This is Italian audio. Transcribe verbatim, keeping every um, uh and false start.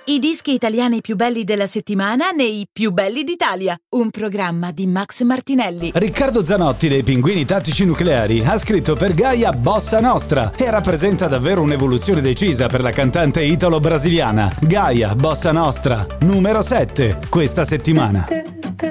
I dischi italiani più belli della settimana nei Più belli d'Italia, un programma di Max Martinelli. Riccardo Zanotti dei Pinguini Tattici Nucleari ha scritto per Gaia Bossa Nostra e rappresenta davvero un'evoluzione decisa per la cantante italo-brasiliana. Gaia Bossa Nostra, numero sette, questa settimana.